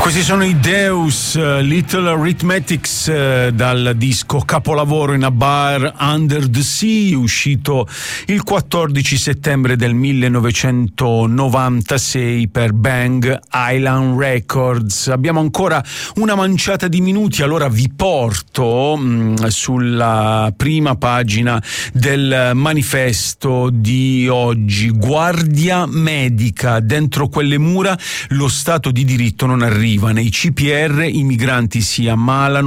Questi sono i Deus, Little Arithmetics, dal disco capolavoro In a Bar Under the Sea, uscito il 14 settembre del 1996 per Bang Island Records. Abbiamo ancora una manciata di minuti, allora vi porto sulla prima pagina del manifesto di oggi. Guardia medica, dentro quelle mura lo Stato di diritto non arriva. Nei CPR i migranti si ammalano